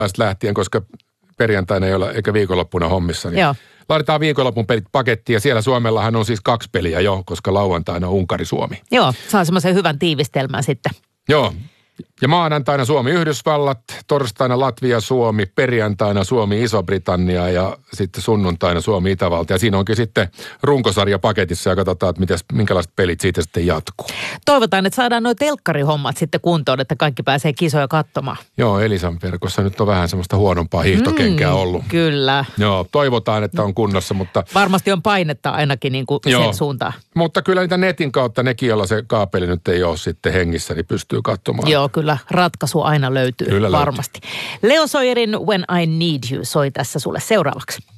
lähtien, koska perjantaina ei ole eikä viikonloppuna hommissa. Niin Joo. laitetaan viikonlopun pelit pakettiin ja siellä Suomellahan on siis 2 peliä jo, koska lauantaina on Unkari-Suomi. Joo, saa semmoisen hyvän tiivistelmän sitten. Joo. Ja maanantaina Suomi-Yhdysvallat, torstaina Latvia-Suomi, perjantaina Suomi-Iso-Britannia ja sitten sunnuntaina Suomi-Itävalta. Ja siinä onkin sitten runkosarja paketissa ja katsotaan, että minkälaiset pelit siitä sitten jatkuu. Toivotaan, että saadaan nuo telkkarihommat sitten kuntoon, että kaikki pääsee kisoja katsomaan. Joo, Elisan verkossa nyt on vähän semmoista huonompaa hiihtokenkää ollut. Kyllä. Joo, toivotaan, että on kunnossa, mutta... Varmasti on painetta ainakin niin kuin sen suuntaan. Mutta kyllä niitä netin kautta nekin, joilla se kaapeli nyt ei ole sitten hengissä, niin pystyy katsomaan. Joo, kyllä ratkaisu aina löytyy kyllä varmasti. Leo Sayerin When I Need You soi tässä sulle seuraavaksi.